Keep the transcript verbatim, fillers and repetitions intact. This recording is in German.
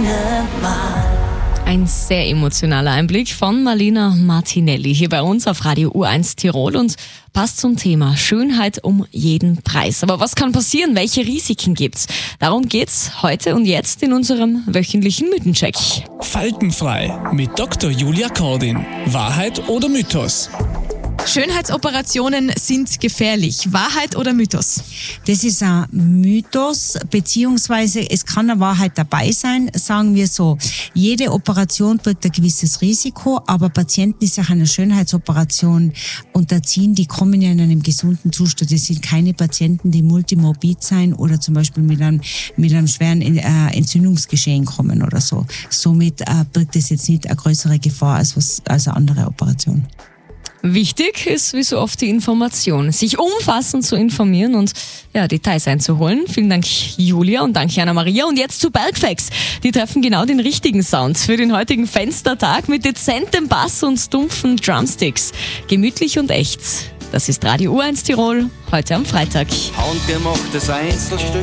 Mal. Ein sehr emotionaler Einblick von Marlena Martinelli hier bei uns auf Radio U eins Tirol und passt zum Thema Schönheit um jeden Preis. Aber was kann passieren? Welche Risiken gibt's? Darum geht's heute und jetzt in unserem wöchentlichen Mythencheck. Faltenfrei mit Doktor Julia Kordin. Wahrheit oder Mythos? Schönheitsoperationen sind gefährlich. Wahrheit oder Mythos? Das ist ein Mythos, beziehungsweise es kann eine Wahrheit dabei sein, sagen wir so. Jede Operation birgt ein gewisses Risiko, aber Patienten, die sich einer Schönheitsoperation unterziehen, die kommen ja in einem gesunden Zustand. Das sind keine Patienten, die multimorbid sein oder zum Beispiel mit einem, mit einem schweren äh, Entzündungsgeschehen kommen oder so. Somit äh, birgt es jetzt nicht eine größere Gefahr als, was, als eine andere Operation. Wichtig ist wie so oft die Information, sich umfassend zu informieren und ja, Details einzuholen. Vielen Dank Julia und danke Anna-Maria. Und jetzt zu Bergfex. Die treffen genau den richtigen Sound für den heutigen Fenstertag mit dezentem Bass und dumpfen Drumsticks. Gemütlich und echt. Das ist Radio U eins Tirol, heute am Freitag. Handgemachtes Einzelstück,